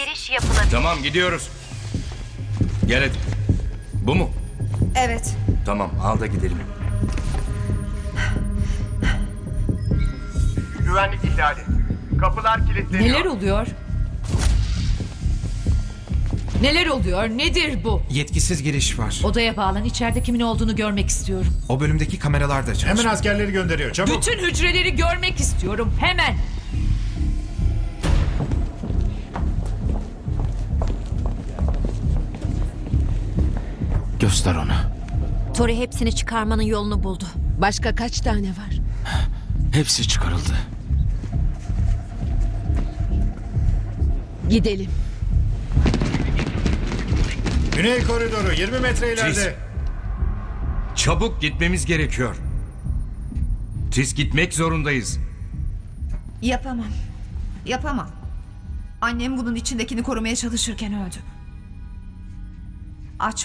giriş yapılabilir. Tamam, gidiyoruz. Gel hadi. Bu mu? Evet. Tamam, al da gidelim. Güvenlik ihlali. Kapılar kilitleniyor. Neler oluyor? Neler oluyor? Nedir bu? Yetkisiz giriş var. Odaya bağlan, içeride kimin olduğunu görmek istiyorum. O bölümdeki kameralar da çalışıyor. Hemen askerleri gönderiyor. Çabuk. Bütün hücreleri görmek istiyorum. Hemen. Göster ona. Tori hepsini çıkarmanın yolunu buldu. Başka kaç tane var? Hepsi çıkarıldı. Gidelim. Güney koridoru 20 metre ileride. Tris. Çabuk gitmemiz gerekiyor. Tris, gitmek zorundayız. Yapamam. Yapamam. Annem bunun içindekini korumaya çalışırken öldü. Aç